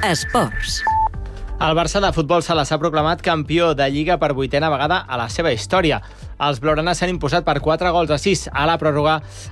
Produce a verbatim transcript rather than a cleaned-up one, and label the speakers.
Speaker 1: Esports.
Speaker 2: El Barça de futbol sala s'ha proclamat campió de Lliga per vuitena vegada a la seva història. Els blaugranes s'han imposat per quatre gols a sis a la pròrroga